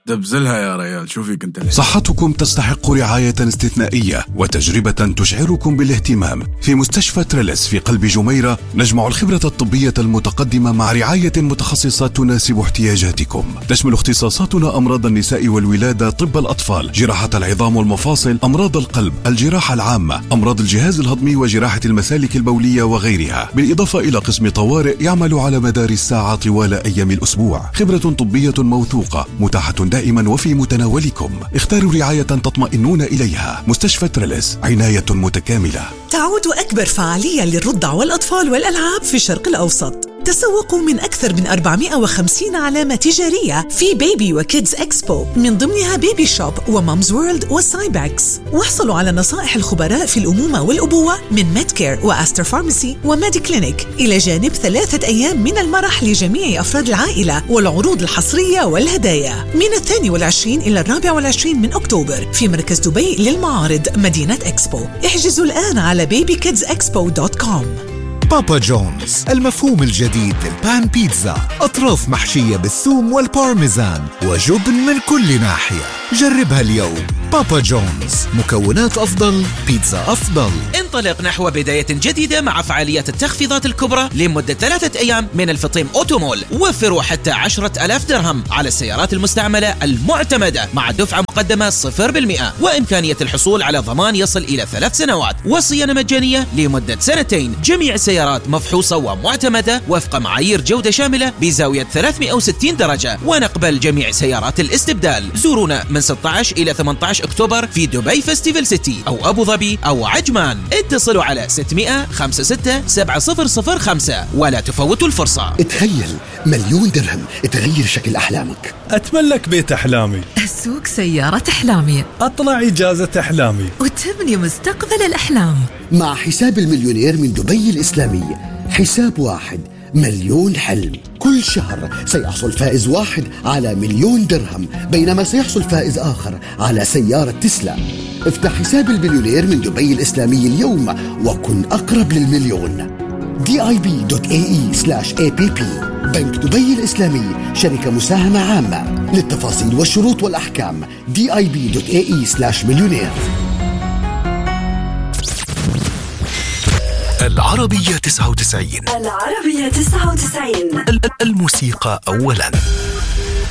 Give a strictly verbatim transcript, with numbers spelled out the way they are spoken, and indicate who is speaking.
Speaker 1: دبزلها يا ريال، شوفي كنت الحين.
Speaker 2: صحتكم تستحق رعاية استثنائية وتجربة تشعركم بالاهتمام. في مستشفى تريلس في قلب جميرة نجمع الخبرة الطبية المتقدمة مع رعاية متخصصة تناسب احتياجاتكم. تشمل اختصاصاتنا أمراض النساء والولادة، طب الأطفال، جراحة العظام والمفاصل، أمراض القلب، الجراحة العامة، أمراض الجهاز الهضمي وجراحة المسالك البولية وغيرها، بالإضافة إلى قسم طوارئ يعمل على مدار الساعة طوال أيام الأسبوع. خبرة طبية موثوقة متاحة دائما وفي متناولكم. اختاروا رعاية تطمئنون إليها. مستشفى تريلس، عناية متكاملة.
Speaker 3: تعود أكبر فعالية للرضع والأطفال والألعاب في الشرق الأوسط. تسوقوا من أكثر من أربعمائة وخمسين علامة تجارية في بيبي وكيدز إكسبو، من ضمنها بيبي شوب ومامز وورلد وسايباكس. واحصلوا على نصائح الخبراء في الأمومة والأبوة من ميدكير وأستر فارماسي وميدي كلينيك، إلى جانب ثلاثة أيام من المرح لجميع أفراد العائلة والعروض الحصرية والهدايا من الثاني والعشرين إلى الرابع والعشرين من أكتوبر في مركز دبي للمعارض مدينة إكسبو. احجزوا الآن على بيبي كيدز إكسبو دوت كوم.
Speaker 4: بابا جونز، المفهوم الجديد للبان بيتزا، أطراف محشية بالثوم والبارميزان وجبن من كل ناحية. جربها اليوم. بابا جونز، مكونات أفضل، بيتزا أفضل.
Speaker 5: انطلق نحو بداية جديدة مع فعاليات التخفيضات الكبرى لمدة ثلاثة أيام من الفطيم أوتومول. وفروا حتى عشرة ألاف درهم على السيارات المستعملة المعتمدة مع دفعة مقدمة صفر بالمئة، وإمكانية الحصول على ضمان يصل إلى ثلاث سنوات، وصيانة مجانية لمدة سنتين. جميع السيارات مفحوصة ومعتمدة وفق معايير جودة شاملة بزاوية ثلاثمئة وستين درجة، ونقبل جميع سيارات الاستبدال. زورونا من ستة عشر إلى ثمانية عشر أكتوبر في دبي فيستيفال سيتي أو أبو ظبي أو عجمان. اتصلوا على ستمئة خمسة ستة سبعة صفر صفر خمسة ولا تفوتوا الفرصة.
Speaker 6: تخيل مليون درهم تغير شكل أحلامك.
Speaker 7: أتملك بيت أحلامي،
Speaker 8: أسوق سيارة أحلامي،
Speaker 7: أطلع إجازة أحلامي،
Speaker 8: وتبني مستقبل الأحلام.
Speaker 6: مع حساب المليونير من دبي الإسلامي، حساب واحد مليون حلم. كل شهر سيحصل فائز واحد على مليون درهم، بينما سيحصل فائز آخر على سيارة تسلا. افتح حساب المليونير من دبي الإسلامي اليوم وكن أقرب للمليون. دي آي بي دوت إيه إي سلاش إيه بي بي. بنك دبي الإسلامي، شركة مساهمة عامة. للتفاصيل والشروط والأحكام دي آي بي دوت إيه إي سلاش مليونير.
Speaker 2: العربية تسعة وتسعين.
Speaker 8: العربية تسعة وتسعين.
Speaker 2: الموسيقى أولاً.